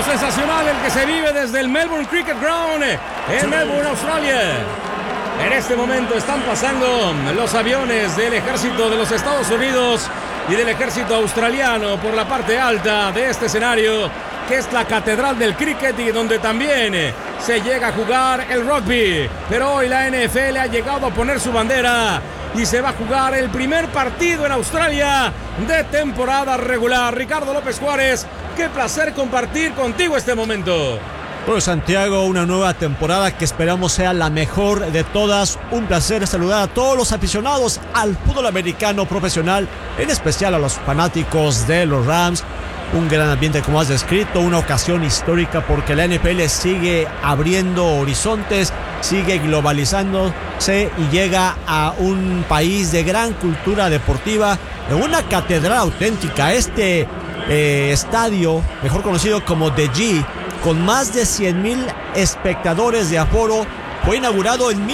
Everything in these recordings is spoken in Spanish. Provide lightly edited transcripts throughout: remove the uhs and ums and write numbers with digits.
sensacional el que se vive desde el Melbourne Cricket Ground en Melbourne, Australia. En este momento están pasando los aviones del ejército de los Estados Unidos y del ejército australiano por la parte alta de este escenario, que es la catedral del cricket y donde también se llega a jugar el rugby. Pero hoy la NFL ha llegado a poner su bandera y se va a jugar el primer partido en Australia de temporada regular. Ricardo López Juárez, qué placer compartir contigo este momento. Bueno, Santiago, una nueva temporada que esperamos sea la mejor de todas. Un placer saludar a todos los aficionados al fútbol americano profesional, en especial a los fanáticos de los Rams. Un gran ambiente, como has descrito, una ocasión histórica porque la NFL sigue abriendo horizontes, sigue globalizándose y llega a un país de gran cultura deportiva, en una catedral auténtica. Este estadio, mejor conocido como The G, con más de 100,000 espectadores de aforo, fue inaugurado en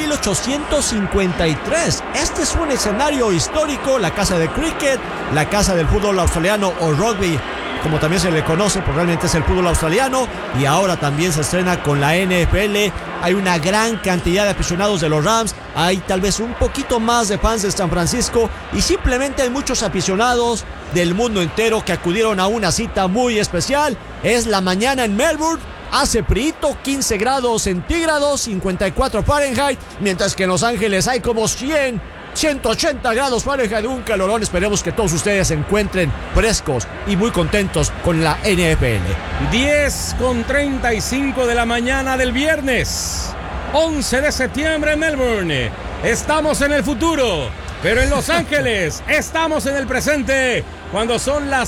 1853. Este es un escenario histórico, la casa de cricket, la casa del fútbol australiano o rugby, como también se le conoce, porque realmente es el fútbol australiano, y ahora también se estrena con la NFL. Hay una gran cantidad de aficionados de los Rams, hay tal vez un poquito más de fans de San Francisco, y simplemente hay muchos aficionados del mundo entero que acudieron a una cita muy especial. Es la mañana en Melbourne, hace frío, 15 grados centígrados, 54 Fahrenheit, mientras que en Los Ángeles hay como 180 grados Fahrenheit, un calorón. Esperemos que todos ustedes se encuentren frescos y muy contentos con la NFL. 10:35 de la mañana del viernes 11 de septiembre en Melbourne. Estamos en el futuro, pero en Los Ángeles estamos en el presente, cuando son las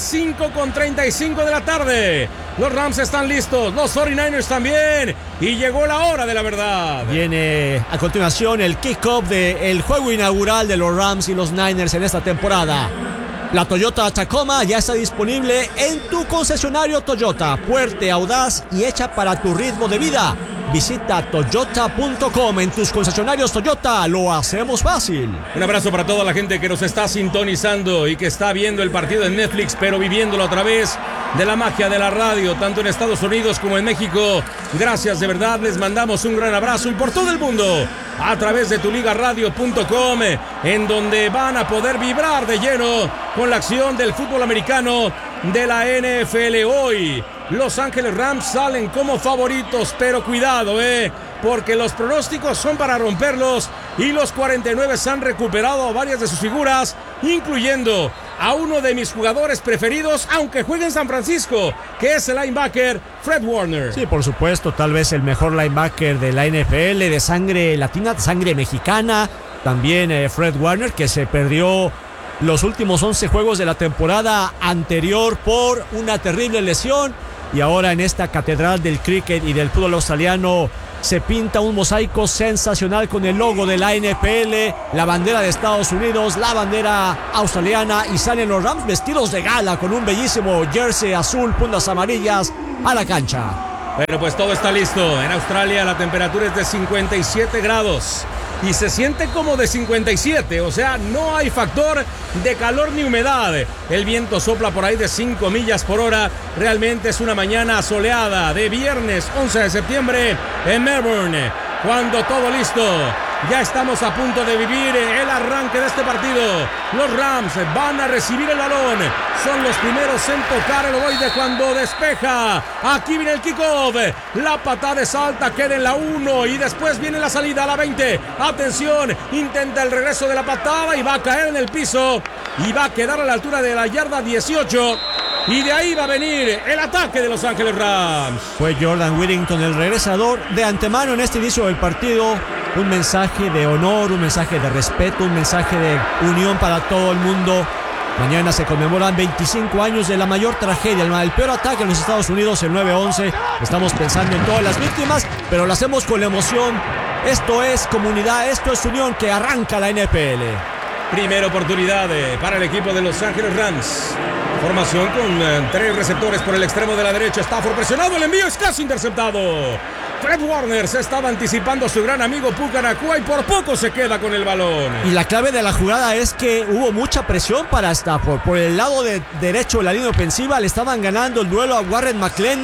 5:35 de la tarde. Los Rams están listos, los 49ers también, y llegó la hora de la verdad. Viene a continuación el kickoff del juego inaugural de los Rams y los Niners en esta temporada. La Toyota Tacoma ya está disponible en tu concesionario Toyota, fuerte, audaz y hecha para tu ritmo de vida. Visita toyota.com. En tus concesionarios Toyota lo hacemos fácil. Un abrazo para toda la gente que nos está sintonizando y que está viendo el partido en Netflix, pero viviéndolo a través de la magia de la radio, tanto en Estados Unidos como en México. Gracias, de verdad, les mandamos un gran abrazo, y por todo el mundo a través de tuligaradio.com, en donde van a poder vibrar de lleno con la acción del fútbol americano de la NFL. Hoy Los Ángeles Rams salen como favoritos, pero cuidado, porque los pronósticos son para romperlos, y los 49 han recuperado a varias de sus figuras, incluyendo a uno de mis jugadores preferidos, aunque juegue en San Francisco, que es el linebacker Fred Warner. Sí, por supuesto, tal vez el mejor linebacker de la NFL, de sangre latina, de sangre mexicana. También Fred Warner, que se perdió los últimos 11 juegos de la temporada anterior por una terrible lesión, y ahora en esta catedral del cricket y del fútbol australiano se pinta un mosaico sensacional con el logo de la NFL, la bandera de Estados Unidos, la bandera australiana, y salen los Rams vestidos de gala con un bellísimo jersey azul, puntas amarillas a la cancha. Bueno, pues todo está listo. En Australia la temperatura es de 57 grados y se siente como de 57, o sea, no hay factor de calor ni humedad. El viento sopla por ahí de 5 millas por hora. Realmente es una mañana soleada de viernes 11 de septiembre en Melbourne. Cuando todo listo, ya estamos a punto de vivir el arranque de este partido. Los Rams van a recibir el balón. Son los primeros en tocar el ovoide cuando despeja. Aquí viene el kickoff. La patada es alta, queda en la 1 y después viene la salida a la 20. Atención, intenta el regreso de la patada y va a caer en el piso y va a quedar a la altura de la yarda 18. Y de ahí va a venir el ataque de Los Ángeles Rams. Fue Jordan Whittington el regresador. De antemano en este inicio del partido, un mensaje de honor, un mensaje de respeto, un mensaje de unión para todo el mundo. Mañana se conmemoran 25 años de la mayor tragedia, el peor ataque en los Estados Unidos, el 9/11. Estamos pensando en todas las víctimas, pero lo hacemos con la emoción. Esto es comunidad, esto es unión, que arranca la NFL. Primera oportunidad para el equipo de Los Ángeles Rams. Formación con 3 receptores por el extremo de la derecha. Stafford presionado, el envío es casi interceptado. Fred Warner se estaba anticipando a su gran amigo Puka Nacua y por poco se queda con el balón. Y la clave de la jugada es que hubo mucha presión para Stafford. Por el lado derecho de la línea ofensiva le estaban ganando el duelo a Warren McClendon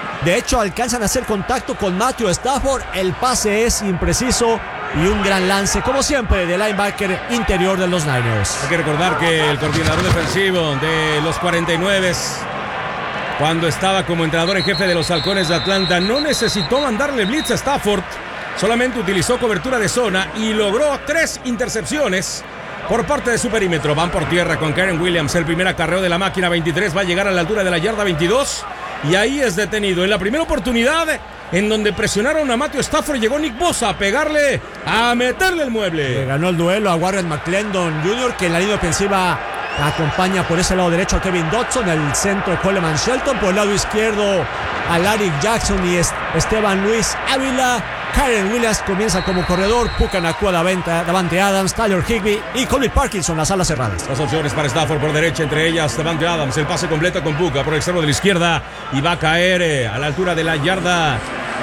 De hecho, alcanzan a hacer contacto con Matthew Stafford. El pase es impreciso y un gran lance, como siempre, de linebacker interior de los Niners. Hay que recordar que el coordinador defensivo de los 49, cuando estaba como entrenador en jefe de los Halcones de Atlanta, no necesitó mandarle blitz a Stafford. Solamente utilizó cobertura de zona y logró 3 intercepciones por parte de su perímetro. Van por tierra con Kyren Williams. El primer acarreo de la máquina 23 va a llegar a la altura de la yarda 22. Y ahí es detenido. En la primera oportunidad en donde presionaron a Matthew Stafford, llegó Nick Bosa a pegarle, a meterle el mueble. Le ganó el duelo a Warren McClendon Jr., que en la línea ofensiva acompaña por ese lado derecho a Kevin Dodson, el centro Coleman Shelton, por el lado izquierdo a Larry Jackson y Esteban Luis Ávila. Kyren Williams comienza como corredor, Puka Nacua, Davante Adams, Tyler Higbee y Colby Parkinson, las alas cerradas. Las opciones para Stafford por derecha, entre ellas Davante Adams, el pase completo con Puka por el extremo de la izquierda y va a caer a la altura de la yarda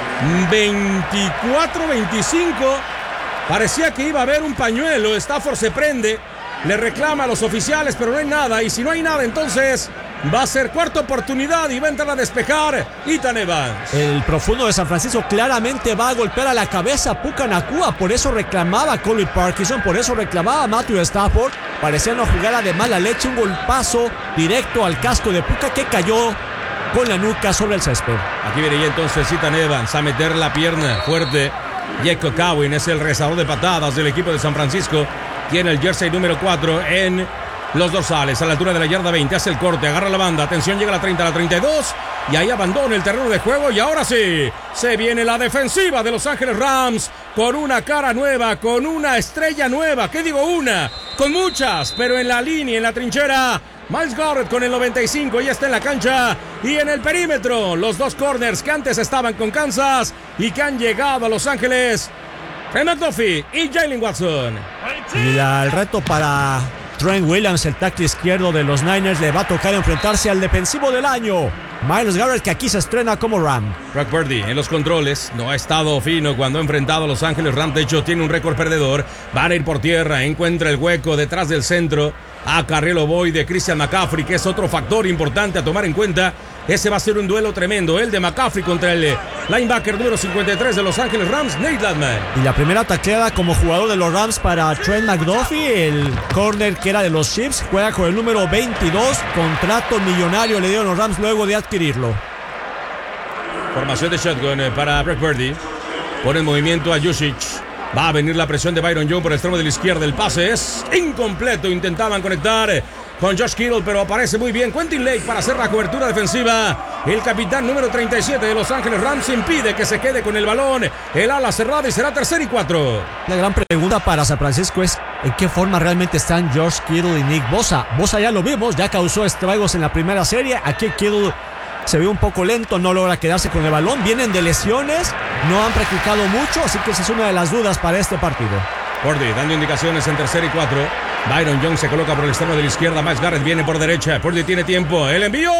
24-25. Parecía que iba a haber un pañuelo. Stafford se prende, le reclama a los oficiales, pero no hay nada. Y si no hay nada, entonces va a ser cuarta oportunidad y va a entrar a despejar Ethan Evans. El profundo de San Francisco claramente va a golpear a la cabeza a Puka Nacua. Por eso reclamaba a Colby Parkinson, por eso reclamaba a Matthew Stafford. Parecía una jugada de mala leche, un golpazo directo al casco de Puka que cayó con la nuca sobre el césped. Aquí viene ya entonces Ethan Evans a meter la pierna fuerte. Jacob Cowin es el rezador de patadas del equipo de San Francisco. Tiene el jersey número 4 en los dorsales, a la altura de la yarda 20, hace el corte, agarra la banda, atención, llega a la 30, a la 32, y ahí abandona el terreno de juego, y ahora sí, se viene la defensiva de Los Ángeles Rams, con una cara nueva, con una estrella nueva, ¿qué digo una? Con muchas, pero en la línea, en la trinchera, Myles Garrett con el 95, ya está en la cancha, y en el perímetro, los dos corners que antes estaban con Kansas, y que han llegado a Los Ángeles, Trey McDuffie y Jalen Watson. Y el reto para Trent Williams, el tackle izquierdo de los Niners, le va a tocar enfrentarse al defensivo del año, Myles Garrett, que aquí se estrena como Ram. Brock Purdy en los controles, no ha estado fino cuando ha enfrentado a Los Ángeles Rams, de hecho tiene un récord perdedor, van a ir por tierra, encuentra el hueco detrás del centro, a Carrelo Boyd de Christian McCaffrey, que es otro factor importante a tomar en cuenta. Ese va a ser un duelo tremendo, el de McCaffrey contra el linebacker número 53 de Los Ángeles Rams, Nate Landman. Y la primera tacleada como jugador de los Rams para Trent McDuffie, el corner que era de los Chiefs, juega con el número 22, contrato millonario le dieron los Rams luego de adquirirlo. Formación de shotgun para Brock Purdy, pone en movimiento a Juszczyk. Va a venir la presión de Byron Jones por el extremo de la izquierda. El pase es incompleto. Intentaban conectar con Josh Kittle, pero aparece muy bien Quentin Lake para hacer la cobertura defensiva. El capitán número 37 de Los Ángeles Rams impide que se quede con el balón. El ala cerrada y será 3rd y 4. La gran pregunta para San Francisco es ¿en qué forma realmente están Josh Kittle y Nick Bosa? Bosa ya lo vimos, ya causó estragos en la primera serie. Aquí Kittle se ve un poco lento, no logra quedarse con el balón. Vienen de lesiones, no han practicado mucho, así que esa es una de las dudas para este partido. Purdy dando indicaciones en 3rd y 4. Byron Jones se coloca por el extremo de la izquierda. Myles Garrett viene por derecha. Purdy tiene tiempo. El envío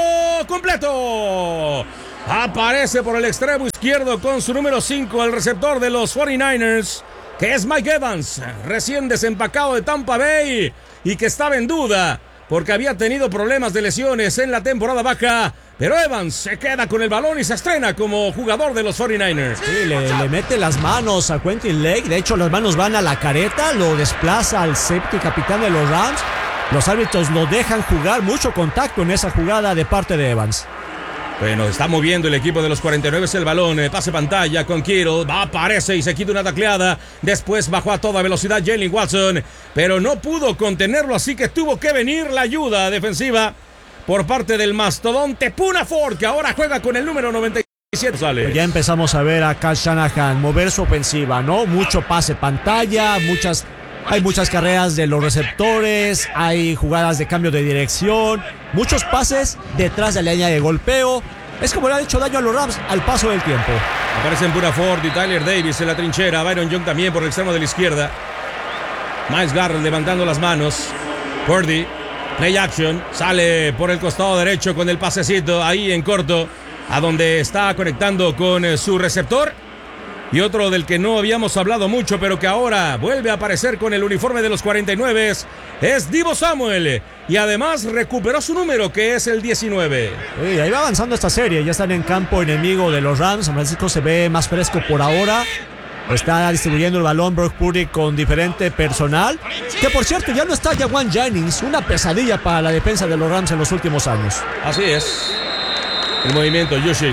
completo. Aparece por el extremo izquierdo con su número 5, el receptor de los 49ers, que es Mike Evans, recién desempacado de Tampa Bay y que estaba en duda porque había tenido problemas de lesiones en la temporada baja. Pero Evans se queda con el balón y se estrena como jugador de los 49ers. Sí, le mete las manos a Quentin Lake. De hecho, las manos van a la careta. Lo desplaza al safety capitán de los Rams. Los árbitros lo dejan jugar. Mucho contacto en esa jugada de parte de Evans. Bueno, está moviendo el equipo de los 49 el balón, pase pantalla con Kittle, aparece y se quita una tacleada, después bajó a toda velocidad Jalen Watson, pero no pudo contenerlo, así que tuvo que venir la ayuda defensiva por parte del mastodonte Poona Ford, que ahora juega con el número 97. Pues ya empezamos a ver a Kyle Shanahan mover su ofensiva, ¿no? Mucho pase pantalla, hay muchas carreras de los receptores, hay jugadas de cambio de dirección, muchos pases detrás de la línea de golpeo. Es como le ha hecho daño a los Rams al paso del tiempo. Aparecen Poona Ford y Tyler Davis en la trinchera, Byron Young también por el extremo de la izquierda. Myles Garrett levantando las manos. Purdy, play action, sale por el costado derecho con el pasecito ahí en corto, a donde está conectando con su receptor. Y otro del que no habíamos hablado mucho, pero que ahora vuelve a aparecer con el uniforme de los 49, es Deebo Samuel. Y además recuperó su número, que es el 19. Sí, ahí va avanzando esta serie. Ya están en campo enemigo de los Rams. San Francisco se ve más fresco por ahora. Está distribuyendo el balón Brock Purdy con diferente personal. Que por cierto, ya no está Jawan Jennings. Una pesadilla para la defensa de los Rams en los últimos años. Así es. El movimiento, Juszczyk.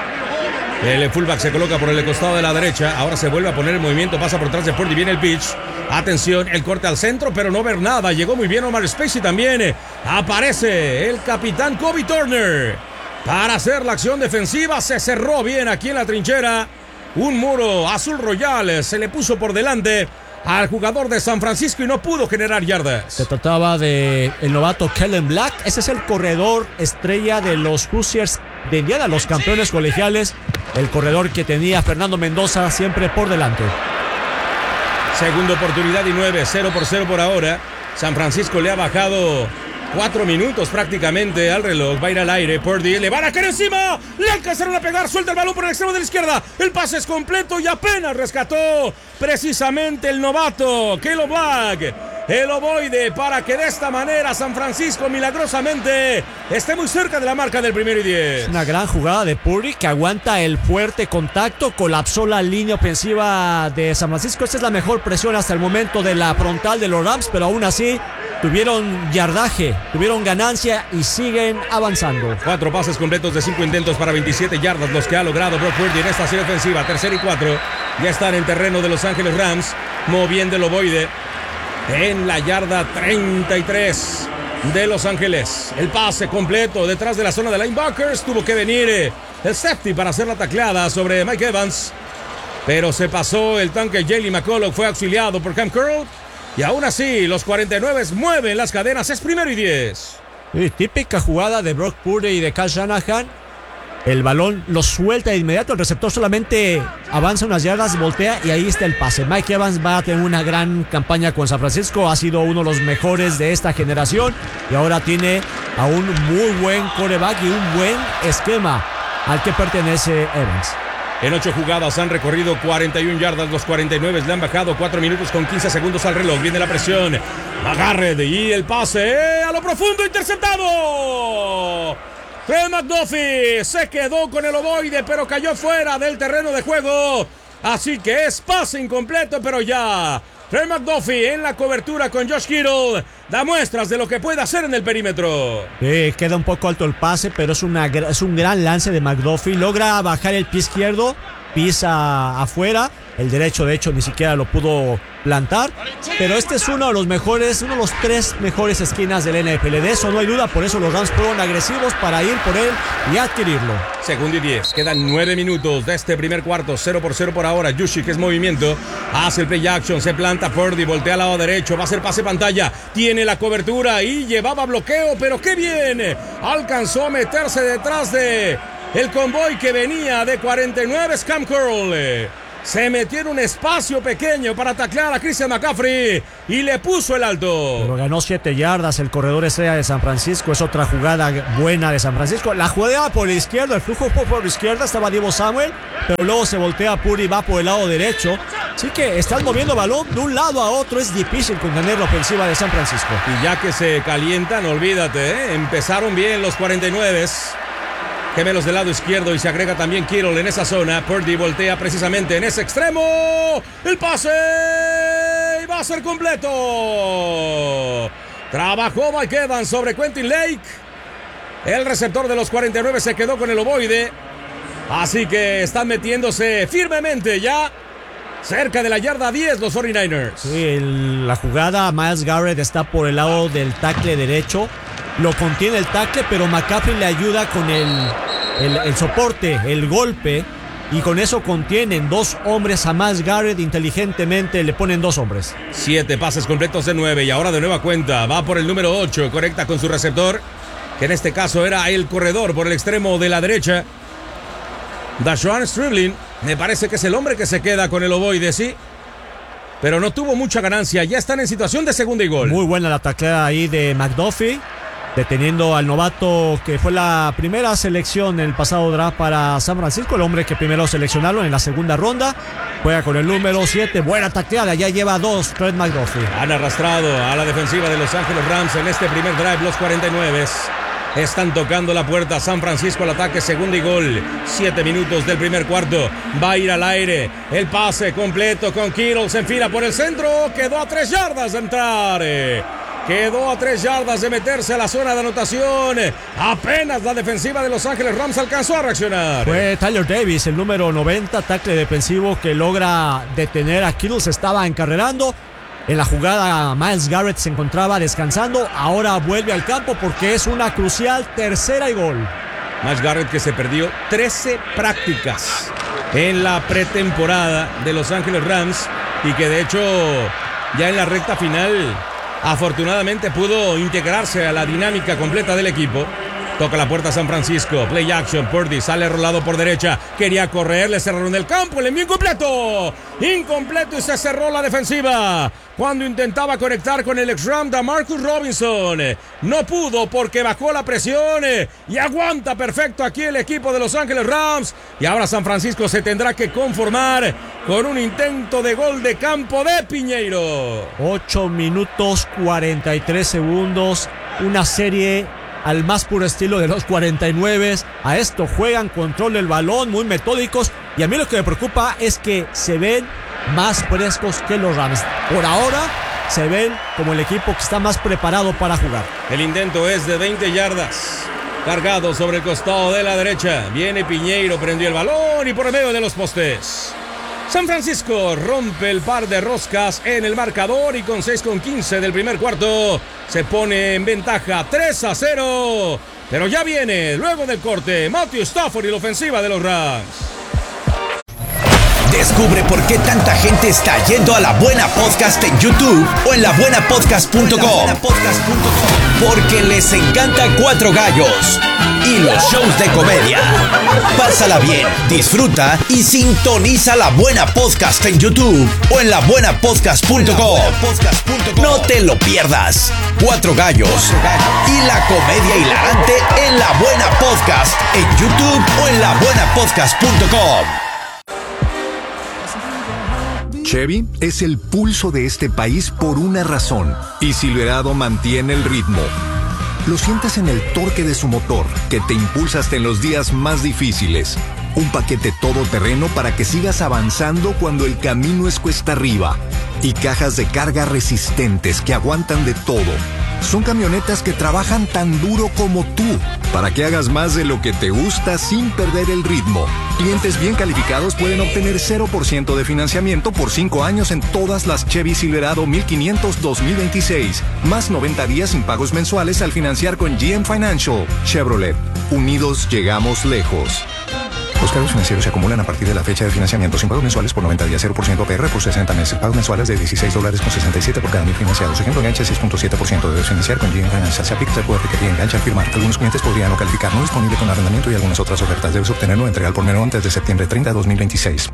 El fullback se coloca por el costado de la derecha. Ahora se vuelve a poner el movimiento. Pasa por detrás de Purdy. Viene el pitch. Atención, el corte al centro, pero no ver nada. Llegó muy bien Omar Spacey también. Aparece el capitán Kobe Turner para hacer la acción defensiva. Se cerró bien aquí en la trinchera. Un muro azul royal se le puso por delante al jugador de San Francisco y no pudo generar yardas. Se trataba de el novato Kellen Black. Ese es el corredor estrella de los Hoosiers de Indiana, los campeones colegiales. El corredor que tenía Fernando Mendoza siempre por delante. Segunda oportunidad y 9, 0-0 por ahora. San Francisco le ha bajado 4 minutos prácticamente al reloj. Va a ir al aire. Purdy le van a caer encima. Le alcanzaron a pegar. Suelta el balón por el extremo de la izquierda. El pase es completo y apenas rescató precisamente el novato Caleb Black. El ovoide, para que de esta manera San Francisco milagrosamente esté muy cerca de la marca del 1 y 10. Una gran jugada de Purdy que aguanta el fuerte contacto, colapsó la línea ofensiva de San Francisco. Esta es la mejor presión hasta el momento de la frontal de los Rams, pero aún así tuvieron yardaje, tuvieron ganancia y siguen avanzando. 4 pases completos de 5 intentos para 27 yardas los que ha logrado Brock Purdy en esta serie ofensiva. 3rd y 4. Ya están en terreno de Los Ángeles Rams, moviendo el ovoide en la yarda 33 de Los Ángeles. El pase completo detrás de la zona de linebackers. Tuvo que venir el safety para hacer la tacleada sobre Mike Evans, pero se pasó el tanque. Jalen McCullough fue auxiliado por Cam Curl. Y aún así, los 49 mueven las cadenas. Es 1 y 10. Sí, típica jugada de Brock Purdy y de Kyle Shanahan. El balón lo suelta de inmediato. El receptor solamente avanza unas yardas, voltea y ahí está el pase. Mike Evans va a tener una gran campaña con San Francisco. Ha sido uno de los mejores de esta generación. Y ahora tiene a un muy buen quarterback y un buen esquema al que pertenece Evans. En 8 jugadas han recorrido 41 yardas. Los 49 le han bajado 4 minutos con 15 segundos al reloj. Viene la presión. Agarre y el pase a lo profundo, interceptado. Trey McDuffie se quedó con el ovoide, pero cayó fuera del terreno de juego. Así que es pase incompleto, pero ya Trey McDuffie en la cobertura con Josh Kittle da muestras de lo que puede hacer en el perímetro. Queda un poco alto el pase, pero es un gran lance de McDuffie. Logra bajar el pie izquierdo, pisa afuera. El derecho, de hecho, ni siquiera lo pudo plantar. Pero este es uno de los mejores, uno de los 3 mejores esquinas del NFL. De eso no hay duda, por eso los Rams fueron agresivos para ir por él y adquirirlo. 2nd y 10. Quedan 9 minutos de este primer cuarto. 0-0 por ahora. Juszczyk es movimiento. Hace el play action. Se planta Purdy. Voltea al lado derecho. Va a hacer pase pantalla. Tiene la cobertura y llevaba bloqueo. Pero qué bien. Alcanzó a meterse detrás de el convoy que venía de 49. Cam Curl se metió en un espacio pequeño para taclear a Christian McCaffrey y le puso el alto. Pero ganó 7 yardas el corredor estrella de San Francisco. Es otra jugada buena de San Francisco. La jugada por la izquierda, el flujo por la izquierda, estaba Deebo Samuel, pero luego se voltea Purdy y va por el lado derecho. Así que están moviendo balón de un lado a otro. Es difícil contener la ofensiva de San Francisco. Y ya que se calientan, olvídate, empezaron bien los 49. Gemelos del lado izquierdo y se agrega también Kittle en esa zona. Purdy voltea precisamente en ese extremo. El pase y va a ser completo. Trabajó Mike Evans sobre Quentin Lake. El receptor de los 49 se quedó con el ovoide. Así que están metiéndose firmemente ya cerca de la yarda 10 los 49ers. Sí, la jugada, Myles Garrett está por el lado del tackle derecho. Lo contiene el tackle, pero McCaffrey le ayuda con el soporte, el golpe. Y con eso contienen 2 hombres a Myles Garrett. Inteligentemente le ponen 2 hombres. 7 pases completos de 9. Y ahora de nueva cuenta va por el número 8. Conecta con su receptor, que en este caso era el corredor por el extremo de la derecha. Dashawn Stribling. Me parece que es el hombre que se queda con el ovoide, sí. Pero no tuvo mucha ganancia. Ya están en situación de 2nd y gol. Muy buena la tacleada ahí de McDuffie, deteniendo al novato que fue la primera selección en el pasado draft para San Francisco, el hombre que primero seleccionaron en la segunda ronda. Juega con el número 7. Buena tacleada. Ya lleva 2. Trent McDuffie. Han arrastrado a la defensiva de Los Ángeles Rams en este primer drive. Los 49 están tocando la puerta. San Francisco al ataque. Segunda y gol. 7 minutos del primer cuarto. Va a ir al aire. El pase completo con Kittle. Se enfila por el centro. Quedó a 3 yardas de entrar. Quedó a 3 yardas de meterse a la zona de anotación. Apenas la defensiva de Los Ángeles Rams alcanzó a reaccionar. Fue Tyler Davis, el número 90, tackle defensivo, que logra detener a Kittle. Se estaba encarrerando. En la jugada Myles Garrett se encontraba descansando. Ahora vuelve al campo porque es una crucial 3ª y gol. Myles Garrett, que se perdió 13 prácticas en la pretemporada de Los Ángeles Rams y que de hecho ya en la recta final afortunadamente pudo integrarse a la dinámica completa del equipo. Toca la puerta San Francisco. Play action. Purdy sale rolado por derecha. Quería correr. Le cerraron el campo. El envío incompleto. Incompleto y se cerró la defensiva. Cuando intentaba conectar con el ex-Ram Marcus Robinson. No pudo porque bajó la presión. Y aguanta perfecto aquí el equipo de Los Ángeles Rams. Y ahora San Francisco se tendrá que conformar con un intento de gol de campo de Piñeiro. 8 minutos 43 segundos. Una serie al más puro estilo de los 49. A esto juegan, control del balón, muy metódicos. Y a mí lo que me preocupa es que se ven más frescos que los Rams. Por ahora se ven como el equipo que está más preparado para jugar. El intento es de 20 yardas. Cargado sobre el costado de la derecha. Viene Piñeiro, prendió el balón y por el medio de los postes. San Francisco rompe el par de roscas en el marcador y con 6:15 del primer cuarto se pone en ventaja 3-0. Pero ya viene, luego del corte, Matthew Stafford y la ofensiva de los Rams. Descubre por qué tanta gente está yendo a La Buena Podcast en YouTube o en labuenapodcast.com. Porque les encanta Cuatro Gallos y los shows de comedia. Pásala bien, disfruta y sintoniza La Buena Podcast en YouTube o en labuenapodcast.com. No te lo pierdas. Cuatro Gallos y la comedia hilarante en La Buena Podcast en YouTube o en labuenapodcast.com. Chevy es el pulso de este país por una razón, y Silverado mantiene el ritmo. Lo sientes en el torque de su motor, que te impulsa hasta en los días más difíciles. Un paquete todoterreno para que sigas avanzando cuando el camino es cuesta arriba. Y cajas de carga resistentes que aguantan de todo. Son camionetas que trabajan tan duro como tú, para que hagas más de lo que te gusta sin perder el ritmo. Clientes bien calificados pueden obtener 0% de financiamiento por 5 años en todas las Chevy Silverado 1500 2026, más 90 días sin pagos mensuales al financiar con GM Financial. Chevrolet, unidos llegamos lejos. Los cargos financieros se acumulan a partir de la fecha de financiamiento sin pagos mensuales por 90 días, 0% APR por 60 meses. Pagos mensuales de $16.67 por cada 1000 financiados. Ejemplo, enganche 6.7%. Debes financiar con GM Financial. Se aplica el poder que engancha al firmar. Algunos clientes podrían no calificar. No disponible con arrendamiento y algunas otras ofertas. Debes obtenerlo entrega por menor antes de septiembre 30 de 2026.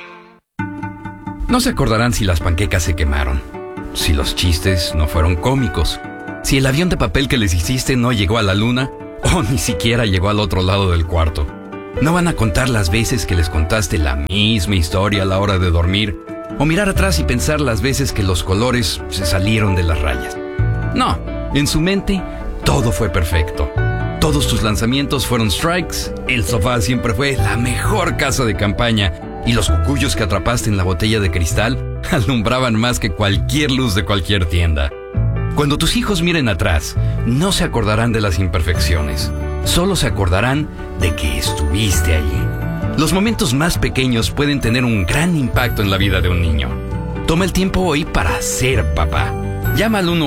No se acordarán si las panquecas se quemaron, si los chistes no fueron cómicos, si el avión de papel que les hiciste no llegó a la luna o ni siquiera llegó al otro lado del cuarto. No van a contar las veces que les contaste la misma historia a la hora de dormir o mirar atrás y pensar las veces que los colores se salieron de las rayas. No, en su mente todo fue perfecto. Todos tus lanzamientos fueron strikes, el sofá siempre fue la mejor casa de campaña y los cucuyos que atrapaste en la botella de cristal alumbraban más que cualquier luz de cualquier tienda. Cuando tus hijos miren atrás, no se acordarán de las imperfecciones. Solo se acordarán de que estuviste allí. Los momentos más pequeños pueden tener un gran impacto en la vida de un niño. Toma el tiempo hoy para ser papá. Llama al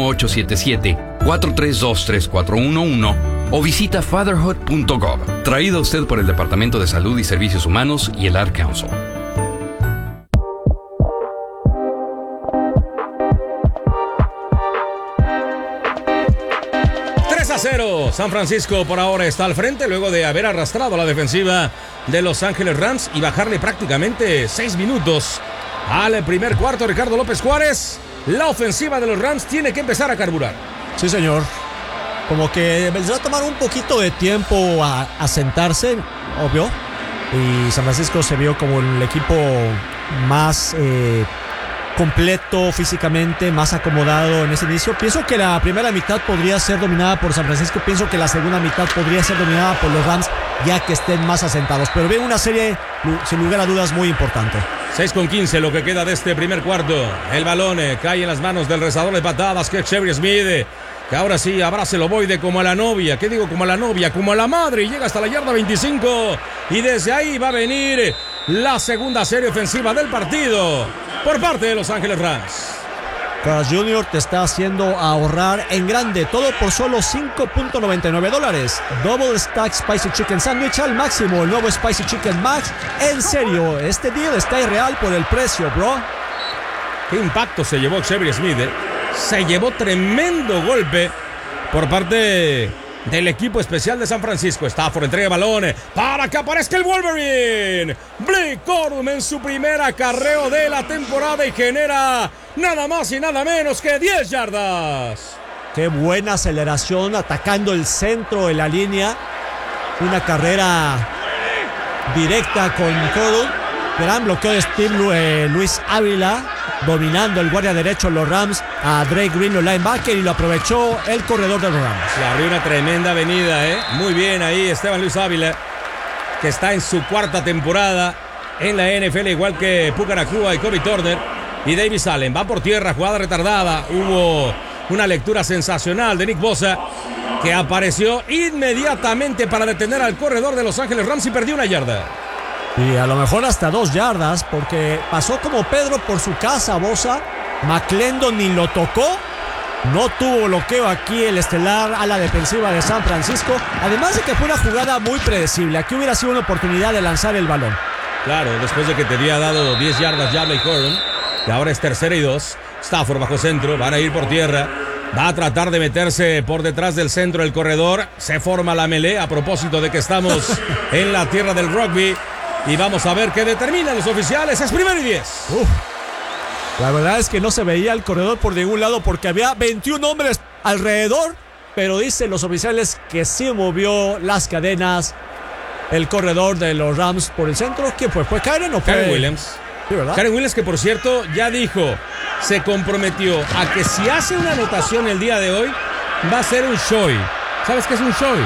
1877-432-3411 o visita fatherhood.gov. Traído a usted por el Departamento de Salud y Servicios Humanos y el Ad Council. San Francisco por ahora está al frente luego de haber arrastrado a la defensiva de Los Ángeles Rams y bajarle prácticamente 6 minutos al primer cuarto. Ricardo López Juárez, la ofensiva de los Rams tiene que empezar a carburar. Sí, señor. Como que les va a tomar un poquito de tiempo a sentarse, obvio. Y San Francisco se vio como el equipo más completo físicamente, más acomodado en ese inicio. Pienso que la primera mitad podría ser dominada por San Francisco. Pienso que la segunda mitad podría ser dominada por los Rams, ya que estén más asentados. Pero veo una serie, sin lugar a dudas, muy importante. 6:15 lo que queda de este primer cuarto. El balón cae en las manos del rezador de patadas, que es Chevy Smith, que ahora sí abraza el ovoide como a la novia. ¿Qué digo? Como a la novia, como a la madre. Y llega hasta la yarda 25. Y desde ahí va a venir la segunda serie ofensiva del partido por parte de Los Ángeles Rams. Carl Jr. te está haciendo ahorrar en grande, todo por solo $5.99. Double Stack Spicy Chicken Sandwich al máximo, el nuevo Spicy Chicken Max. En serio, este deal está irreal por el precio, bro. Qué impacto se llevó Xavier Smith, Se llevó tremendo golpe por parte del equipo especial de San Francisco. Stafford entrega el balón para que aparezca el Wolverine. Blake Corum en su primer acarreo de la temporada y genera nada más y nada menos que 10 yardas. Qué buena aceleración atacando el centro de la línea. Una carrera directa con Corum. Gran bloqueo de Steve Luis Ávila, dominando el guardia derecho los Rams a Drake Green, el linebacker, y lo aprovechó el corredor de los Rams. Le abrió una tremenda avenida, Muy bien ahí Esteban Luis Ávila, que está en su cuarta temporada en la NFL, igual que Puka Nacua y Kobe Turner. Y Davis Allen va por tierra, jugada retardada. Hubo una lectura sensacional de Nick Bosa, que apareció inmediatamente para detener al corredor de Los Ángeles Rams y perdió una yarda. Y a lo mejor hasta 2 yardas, porque pasó como Pedro por su casa, Bosa. McClendon ni lo tocó. No tuvo bloqueo aquí el estelar a la defensiva de San Francisco. Además de que fue una jugada muy predecible. Aquí hubiera sido una oportunidad de lanzar el balón. Claro, después de que te había dado 10 yardas ya Blake Corum. Y ahora es 3rd y 2. Stafford bajo centro, van a ir por tierra. Va a tratar de meterse por detrás del centro del corredor. Se forma la melee a propósito de que estamos en la tierra del rugby. Y vamos a ver qué determinan los oficiales. Es 1º y 10. La verdad es que no se veía el corredor por ningún lado porque había 21 hombres alrededor. Pero dicen los oficiales que sí movió las cadenas el corredor de los Rams por el centro. ¿Quién fue? ¿Fue Kyren o fue Kyren Williams? Sí, ¿verdad? Kyren Williams, que por cierto ya dijo, se comprometió a que si hace una anotación el día de hoy, va a ser un show. ¿Sabes qué es un show?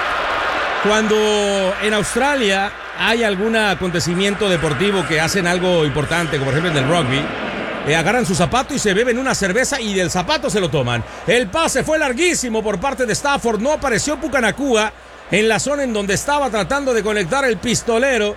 Cuando en Australia hay algún acontecimiento deportivo que hacen algo importante, como por ejemplo en el rugby, agarran su zapato y se beben una cerveza y del zapato se lo toman. El pase fue larguísimo por parte de Stafford. No apareció Puka Nacua en la zona en donde estaba tratando de conectar el pistolero.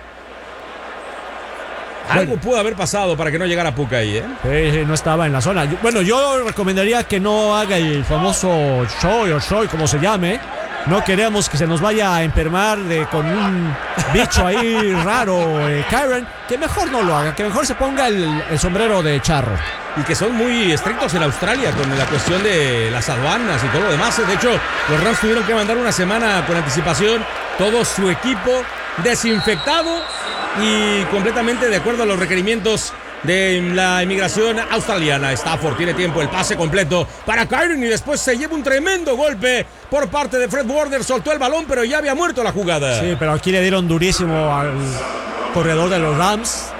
Algo pudo haber pasado para que no llegara Puka ahí, no estaba en la zona. Bueno, yo recomendaría que no haga el famoso show, como se llame. No queremos que se nos vaya a enfermar con un bicho ahí raro, Kyren. Que mejor no lo haga, que mejor se ponga el sombrero de charro. Y que son muy estrictos en Australia con la cuestión de las aduanas y todo lo demás. De hecho, los Rams tuvieron que mandar una semana con anticipación todo su equipo desinfectado y completamente de acuerdo a los requerimientos de la inmigración australiana. Stafford tiene tiempo, el pase completo para Kyren y después se lleva un tremendo golpe por parte de Fred Warner. Soltó el balón, pero ya había muerto la jugada. Sí, pero aquí le dieron durísimo al corredor de los Rams.